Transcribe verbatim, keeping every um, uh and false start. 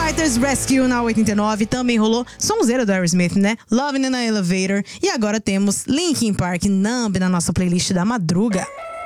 Fighters Rescue na oitenta e nove. Também rolou sonzeira do Aerosmith, né? Lovin' in an Elevator. E agora temos Linkin Park, Numb na nossa playlist da madruga.